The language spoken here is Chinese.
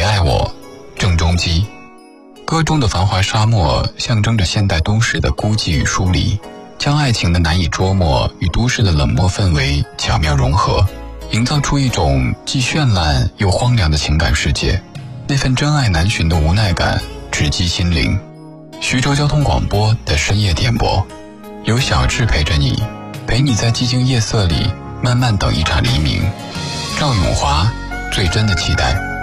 爱我，郑中基。歌中的繁华沙漠象征着现代都市的孤寂与疏离，将爱情的难以捉摸与都市的冷漠氛围巧妙融合，营造出一种既绚烂又荒凉的情感世界。那份真爱难寻的无奈感直击心灵。徐州交通广播的深夜点播，有小智陪着你，陪你在寂静夜色里慢慢等一场黎明。赵咏华，最真的期待。